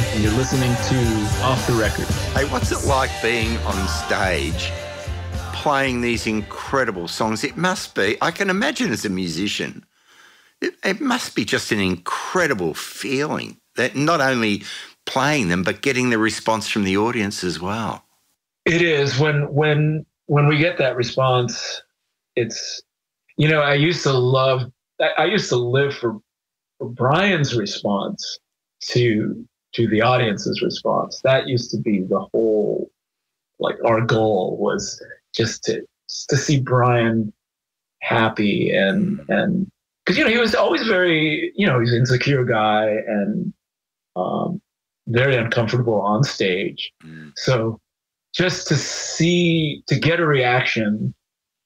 and you're listening to Off the Record. Hey, what's it like being on stage playing these incredible songs? It must be, I can imagine as a musician, it must be just an incredible feeling that not only playing them, but getting the response from the audience as well. It is. When we get that response, it's, you know, I used to live for Brian's response to the audience's response. That used to be the whole, like, our goal was just to see Brian happy and because, you know, he was always very, you know, he's an insecure guy and very uncomfortable on stage. So just to get a reaction,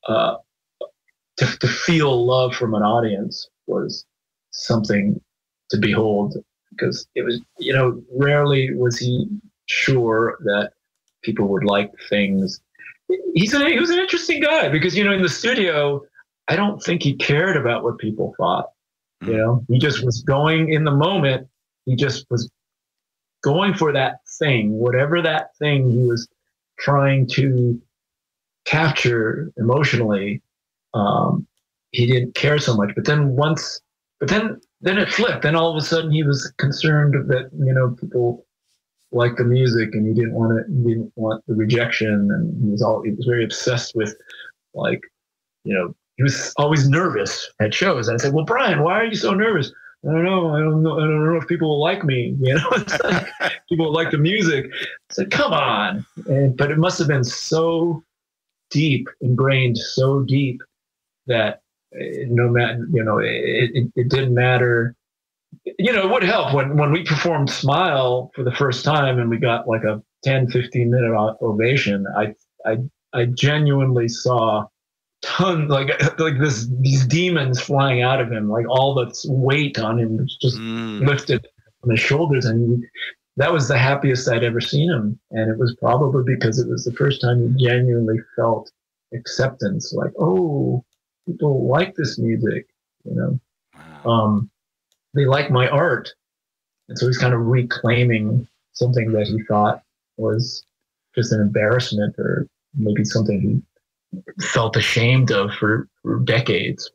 to feel love from an audience was something to behold, because it was, you know, rarely was he sure that people would like things. He was an interesting guy because, you know, in the studio, I don't think he cared about what people thought. You know, he just was going in the moment. He just was going for that thing, whatever that thing he was trying to capture emotionally. He didn't care so much. But then it flipped. Then all of a sudden he was concerned that, you know, people like the music and he didn't want the rejection. And he was very obsessed with, like, you know, he was always nervous at shows. And I said, well, Brian, why are you so nervous? I don't know if people will like me. You know, it's like, people will like the music. I said, come on. But it must have been so deep, ingrained so deep that no matter, you know, it didn't matter. You know, it would help when we performed Smile for the first time and we got like a 10, 15 minute ovation. I genuinely saw like these demons flying out of him, like all the weight on him was just lifted from his shoulders, and that was the happiest I'd ever seen him. And it was probably because it was the first time he genuinely felt acceptance, like, oh, people like this music, you know. Wow. They like my art. And so he's kind of reclaiming something that he thought was just an embarrassment or maybe something he felt ashamed of for decades.